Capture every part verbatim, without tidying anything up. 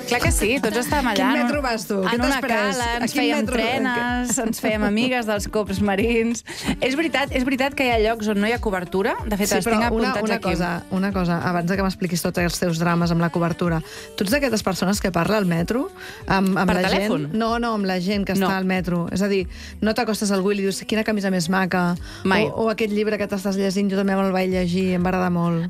Clar que sí, tots estàvem allà. Quin metro vas tu? En una cala, ens fèiem trenes, ens fèiem amigues dels cops marins. És veritat, és veritat que hi ha llocs on no hi ha cobertura. De fet, Sí, els però tinc una, apuntats una aquí. cosa, una cosa, abans de que m'expliquis tots els teus drames amb la cobertura, tu ets d'aquestes persones que parla al metro amb, amb Per la telèfon? gent? No, no, amb la gent que No. està al metro. És a dir, no t'acostes a algú i li dius quina camisa més maca, Mai. o, o aquest llibre que t'estàs llegint, jo també me'l vaig llegir, em va agradar molt.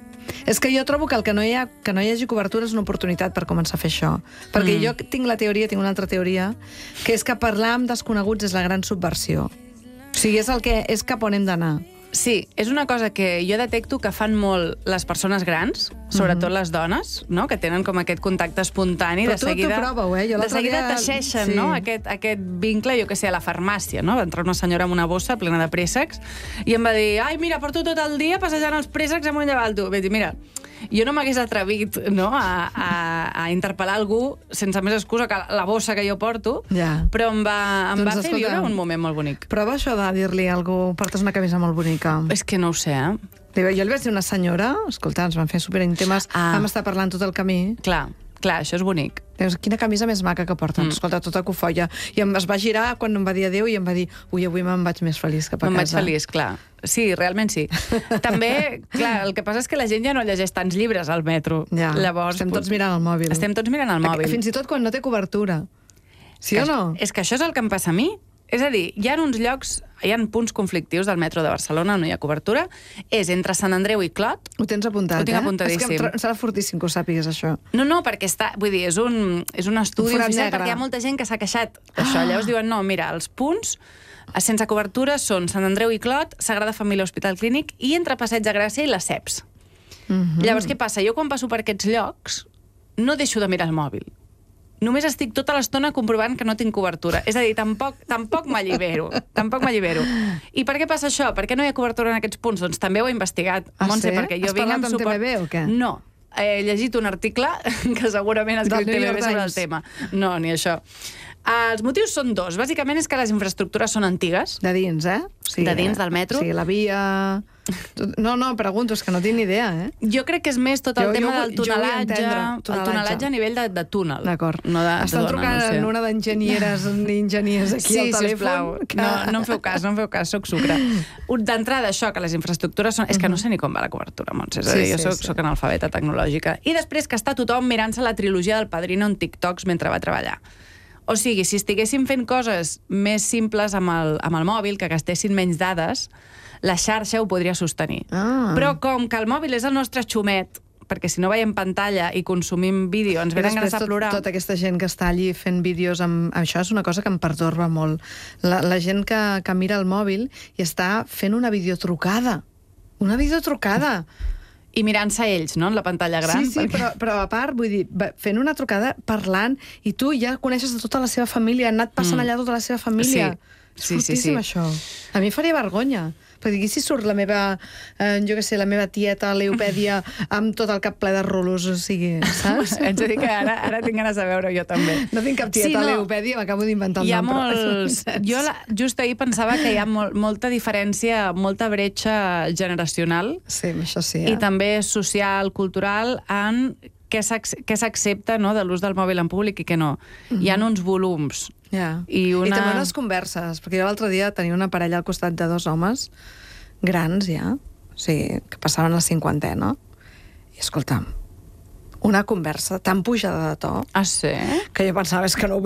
És que jo trobo que el que no hi, ha, que no hi hagi cobertura és una oportunitat per començar a fer això. Perquè mm. jo tinc la teoria, tinc una altra teoria, que és que parlar amb desconeguts és la gran subversió. O sigui, és, el que, és cap on hem d'anar. Sí, és una cosa que jo detecto que fan molt les persones grans, sobretot mm -hmm. les dones, no? Que tenen com aquest contacte espontani. Però de tu, seguida, tu prova-ho, eh? Jo de l'altre seguida dia- teixeixen, sí. no? aquest, aquest vincle, jo que sé, a la farmàcia, no? Va entrar una senyora amb una bossa plena de préssecs i em va dir, ai, mira, porto tot el dia passejant els préssecs amunt i avall. Vaig dir, mira, jo no m'hagués atrevit, no? a, a, a interpel·lar algú sense més excusa que la bossa que jo porto, Ja. però em va, em Doncs, va fer escolta, viure un moment molt bonic. Prova això de dir-li a algú, portes una camisa molt bonica. És que no ho sé, eh? Jo li vaig dir a una senyora, escolta, ens van fer superíntimes, Ah. vam estar parlant tot el camí. Clar, clar, això és bonic. Dius, quina camisa més maca que porten, mm. escolta, tota cofolla. I em es va girar quan em va dir adéu i em va dir, ui, avui me'n vaig més feliç cap a Me'n vaig casa. feliç, clar. Sí, realment sí. També, clar, el que passa és que la gent ja no llegeix tants llibres al metro. Ja, Llavors, estem tots mirant el mòbil. Estem tots mirant el mòbil. Fins i tot quan no té cobertura. Sí que, o no? És que això és el que em passa a mi. És a dir, hi ha uns llocs, hi ha punts conflictius del metro de Barcelona on no hi ha cobertura, és entre Sant Andreu i Clot. Ho tens apuntat, Ho tinc eh? apuntadíssim. És que em tro- serà fortíssim que ho sàpigues, això. No, no, perquè està, vull dir, és un, és un estudi Un forat oficial negre. perquè hi ha molta gent que s'ha queixat d'això. Ah. Llavors diuen, no, mira, els punts sense cobertura són Sant Andreu i Clot, Sagrada Família Hospital Clínic i entre Passeig de Gràcia i les C E Ps. Mm -hmm. Llavors, què passa? Jo quan passo per aquests llocs no deixo de mirar el mòbil. Només estic tota l'estona comprovant que no tinc cobertura. És a dir, tampoc, tampoc m'allibero. Tampoc m'allibero. I per què passa això? Per què no hi ha cobertura en aquests punts? Doncs també ho he investigat, Ah, Montse, sí? perquè jo Has vinc parlat amb amb suport... T V B o què? No. He llegit un article que segurament ha escrit Del T New V B York sobre el Times. tema. No, ni això. Els motius són dos. Bàsicament és que les infraestructures són antigues. De dins, eh? Sí, De dins del metro? Sí, la via... No, no, pregunto, és que no tinc ni idea, eh? Jo crec que és més tot el Jo- tema jo vull- del jo vull tunelatge, entendre, el tunelatge. tunelatge a nivell de, de túnel. D'acord. No de, Estan de dona, trucant no sé. en una d'enginyeres i enginyers aquí Sí, al telèfon. sisplau. Que... No, no em feu cas, no em feu cas, soc sucre. D'entrada, això, que les infraestructures són... És que no sé ni com va la cobertura, Montse. És a dir, Sí, jo sí, soc, sí. soc analfabeta tecnològica. I després que està tothom mirant-se la trilogia del Padrino en TikToks mentre va treballar. O sigui, si estiguéssim fent coses més simples amb el, amb el mòbil, que gastessin menys dades, la xarxa ho podria sostenir. Ah. Però com que el mòbil és el nostre xumet, perquè si no veiem pantalla i consumim vídeo ens I venen ganes després de tot, plorar... tota aquesta gent que està allí fent vídeos amb... Això és una cosa que em pertorba molt. La, la gent que, que mira el mòbil i està fent una videotrucada. Una videotrucada. I mirant-se ells, no?, en la pantalla gran. Sí, sí, perquè... però, però a part, vull dir, va- fent una trucada, parlant, i tu ja coneixes de tota la seva família, han anat passant Mm. allà tota la seva família. Sí. És Sí, sí, fortíssim, sí. això. A mi em faria vergonya. Perquè aquí si surt la meva, eh, jo què sé, la meva tieta, Leopèdia, amb tot el cap ple de rolos, o sigui, saps? Haig de dir que ara, ara tinc ganes de veure jo també. No tinc cap tieta, Sí, no. Leopèdia, m'acabo d'inventar el Hi ha nom. però- molts... Jo la, just ahir pensava que hi ha mol, molta diferència, molta bretxa generacional Sí, això sí, i eh? també social, cultural, en què s'ac- què s'accepta, no?, de l'ús del mòbil en públic i què no. Hi ha uns volums. Ja. I una- I també unes converses, perquè jo l'altre dia tenia una parella al costat de dos homes grans ja, o sigui, que passaven la cinquantena, i escolta'm, una conversa tan pujada de to Ah, sí? que jo pensava, és que no ho